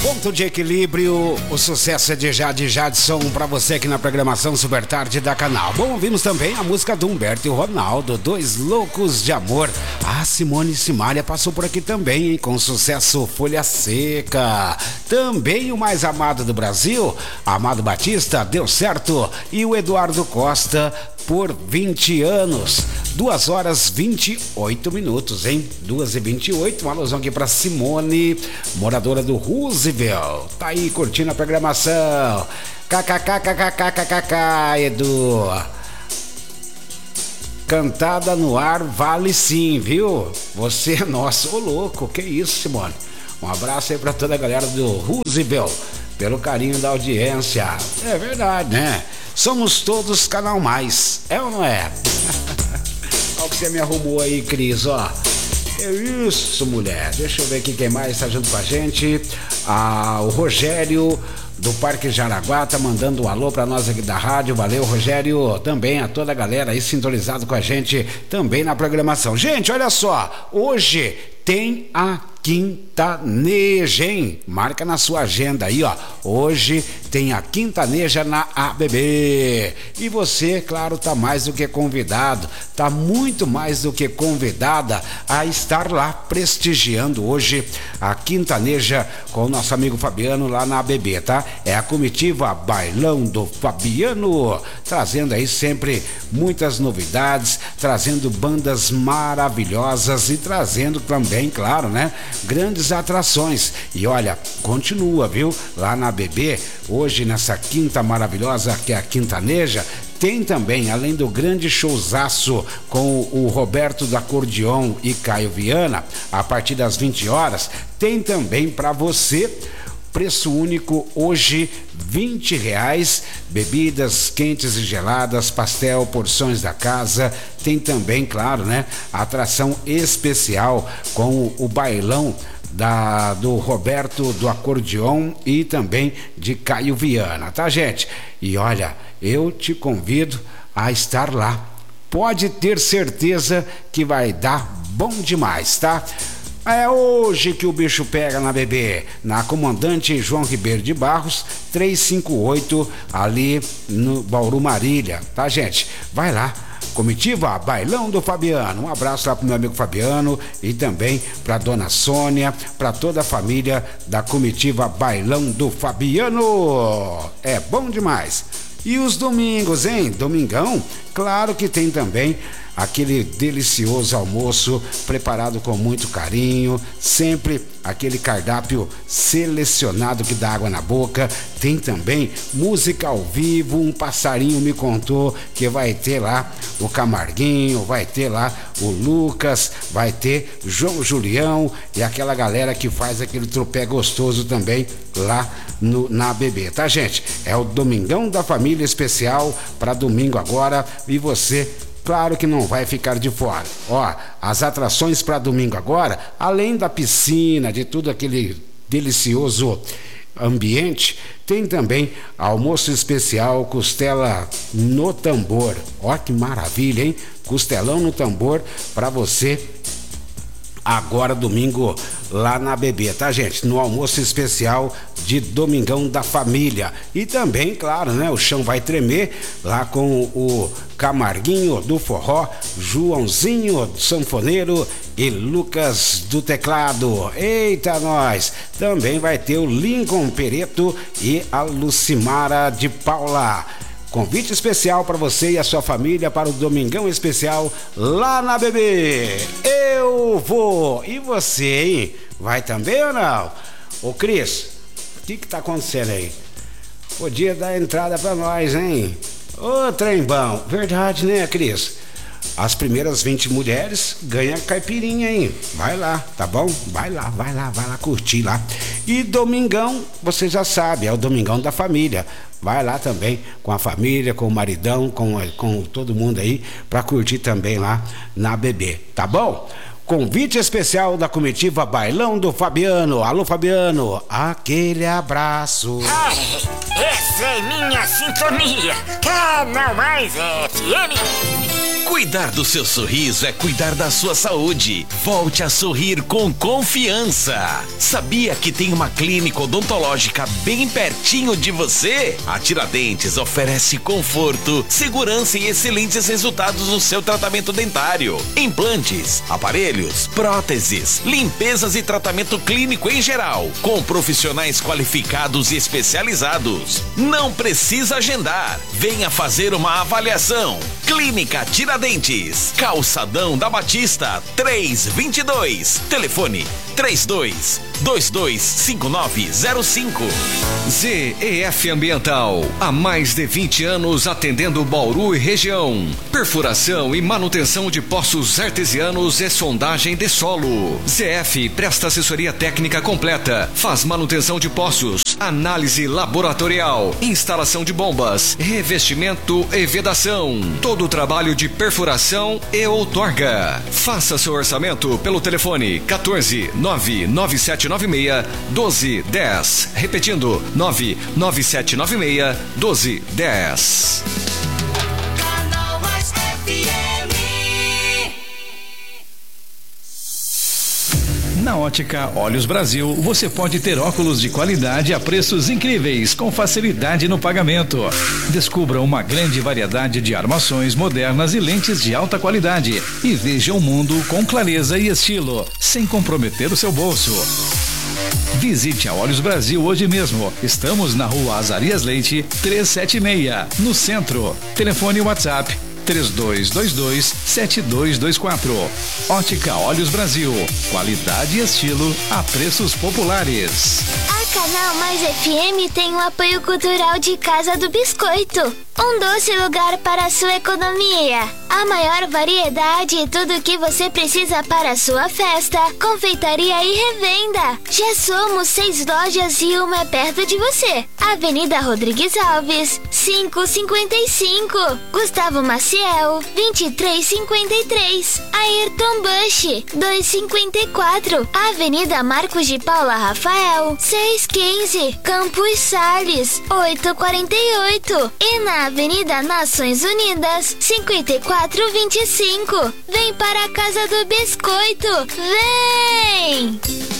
Ponto de equilíbrio, o sucesso é de Jade Jadson pra você aqui na programação Super Tarde da Canal. Bom, ouvimos também a música do Humberto e Ronaldo, Dois Loucos de Amor. A Simone Simaria passou por aqui também, hein, com o sucesso Folha Seca. Também o mais amado do Brasil, Amado Batista, Deu Certo. E o Eduardo Costa, Por 20 anos. 2 horas 28 minutos, hein? 2h28. Um alusão aqui pra Simone, moradora do Roosevelt. Tá aí curtindo a programação. KKKKKKKK, Edu. Cantada no ar vale sim, viu? Você é nosso. Ô louco, que isso, Simone? Um abraço aí pra toda a galera do Roosevelt, pelo carinho da audiência. É verdade, né? Somos todos Canal Mais, é ou não é? Olha o que você me arrumou aí, Cris, ó. É isso, mulher. Deixa eu ver aqui quem mais está junto com a gente. O Rogério do Parque Jaraguá tá mandando um alô pra nós aqui da rádio. Valeu, Rogério. Também a toda a galera aí sintonizado com a gente também na programação. Gente, olha só, hoje tem a Quintaneja, hein? Marca na sua agenda aí, ó. Hoje tem a Quintaneja na ABB. E você, claro, tá mais do que convidado, tá muito mais do que convidada a estar lá prestigiando hoje a Quintaneja com o nosso amigo Fabiano lá na ABB, tá? É a comitiva Bailão do Fabiano, trazendo aí sempre muitas novidades, trazendo bandas maravilhosas e trazendo também, claro, né? Grandes atrações. E olha, continua, viu? Lá na ABB, hoje nessa quinta maravilhosa que é a Quintaneja, tem também, além do grande showzaço com o Roberto do Acordeon e Caio Viana, a partir das 20 horas, tem também para você preço único hoje R$20, bebidas quentes e geladas, pastel, porções da casa. Tem também, claro, né, a atração especial com o bailão do Roberto do Acordeon e também de Caio Viana, tá, gente? E olha, eu te convido a estar lá. Pode ter certeza que vai dar bom demais, tá? É hoje que o bicho pega na ABB, na Comandante João Ribeiro de Barros, 358, ali no Bauru Marília, tá, gente? Vai lá, comitiva Bailão do Fabiano. Um abraço lá pro meu amigo Fabiano e também pra dona Sônia, pra toda a família da comitiva Bailão do Fabiano. É bom demais. E os domingos, hein? Domingão, claro que tem também aquele delicioso almoço preparado com muito carinho, sempre aquele cardápio selecionado que dá água na boca. Tem também música ao vivo. Um passarinho me contou que vai ter lá o Camarguinho, vai ter lá o Lucas, vai ter João Julião e aquela galera que faz aquele tropé gostoso também lá na ABB, tá, gente? É o Domingão da Família especial para domingo agora e você, claro que não vai ficar de fora. Ó, as atrações para domingo agora, além da piscina, de tudo aquele delicioso ambiente, tem também almoço especial, costela no tambor. Ó, que maravilha, hein? Costelão no tambor para você agora domingo lá na ABB, tá, gente? No almoço especial de Domingão da Família. E também, claro, né, o chão vai tremer lá com o Camarguinho do forró, Joãozinho do sanfoneiro e Lucas do teclado. Eita, nós! Também vai ter o Lincoln Pereto e a Lucimara de Paula. Convite especial para você e a sua família para o Domingão Especial lá na ABB. Eu vou! E você, hein? Vai também ou não? Ô, Cris, o que tá acontecendo aí? Podia dar entrada para nós, hein? Ô, trem bom. Verdade, né, Cris? As primeiras 20 mulheres ganham caipirinha, hein? Vai lá, tá bom? Vai lá curtir lá. E domingão, você já sabe, é o Domingão da Família. Vai lá também com a família, com o maridão, com todo mundo aí, pra curtir também lá na ABB, tá bom? Convite especial da comitiva Bailão do Fabiano. Alô, Fabiano, aquele abraço. Essa é minha sintonia. Canal Mais FM. Cuidar do seu sorriso é cuidar da sua saúde. Volte a sorrir com confiança. Sabia que tem uma clínica odontológica bem pertinho de você? A Tiradentes oferece conforto, segurança e excelentes resultados no seu tratamento dentário. Implantes, aparelhos, próteses, limpezas e tratamento clínico em geral, com profissionais qualificados e especializados. Não precisa agendar. Venha fazer uma avaliação. Clínica Tiradentes, Calçadão da Batista, 322. Telefone 32225905. ZEF Ambiental, há mais de 20 anos atendendo Bauru e região. Perfuração e manutenção de poços artesianos e sondagem de solo. ZF presta assessoria técnica completa, faz manutenção de poços, análise laboratorial, instalação de bombas, revestimento e vedação. Todo o trabalho de perfuração e outorga. Faça seu orçamento pelo telefone 14 99796 1210. Repetindo, 99796 1210. Canal Mais FM. Na Ótica Olhos Brasil, você pode ter óculos de qualidade a preços incríveis, com facilidade no pagamento. Descubra uma grande variedade de armações modernas e lentes de alta qualidade e veja o mundo com clareza e estilo, sem comprometer o seu bolso. Visite a Olhos Brasil hoje mesmo. Estamos na Rua Azarias Leite, 376, no centro. Telefone WhatsApp 3222-7224. Ótica Olhos Brasil. Qualidade e estilo a preços populares. A Canal Mais FM tem o apoio cultural de Casa do Biscoito. Um doce lugar para a sua economia. A maior variedade e tudo o que você precisa para a sua festa. Confeitaria e revenda. Já somos 6 lojas e uma é perto de você. Avenida Rodrigues Alves, 555. Gustavo Maciel, 2353. Ayrton Bush, 254. Avenida Marcos de Paula Rafael, 615. Campos Sales, 848. E na Avenida Nações Unidas, 5425. Vem para a Casa do Biscoito. Vem!